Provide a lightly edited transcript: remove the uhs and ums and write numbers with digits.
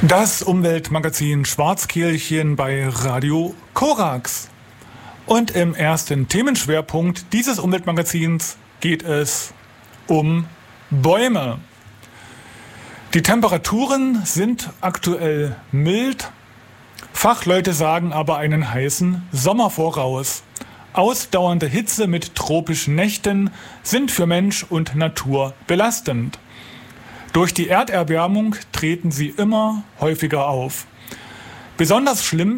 Das Umweltmagazin Schwarzkehlchen bei Radio Korax. Und im ersten Themenschwerpunkt dieses Umweltmagazins geht es um Bäume. Die Temperaturen sind aktuell mild. Fachleute sagen aber einen heißen Sommer voraus. Ausdauernde Hitze mit tropischen Nächten sind für Mensch und Natur belastend. Durch die Erderwärmung treten sie immer häufiger auf. Besonders schlimm